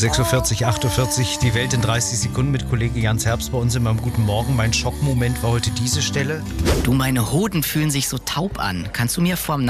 6.40 Uhr, 8.40 Uhr, die Welt in 30 Sekunden mit Kollege Jans Herbst bei uns in meinem Guten Morgen. Mein Schockmoment war heute diese Stelle. Du, meine Hoden fühlen sich so taub an. Kannst du mir vorm